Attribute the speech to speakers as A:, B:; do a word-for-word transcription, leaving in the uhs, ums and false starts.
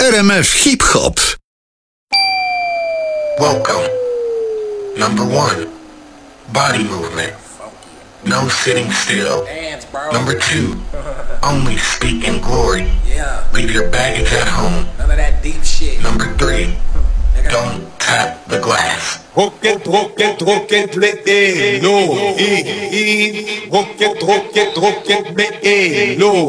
A: R M F Hip Hop.
B: Welcome. Number one, body movement. No sitting still.
C: Dance, bro.
B: Number two, only speak in glory.
C: Yeah.
B: Leave your baggage at home.
C: None of that deep shit.
B: Number three, don't tap the glass.
D: Rocket, rocket, rocket, let it low. Eh, eh. Rocket, rocket, rocket, let it low.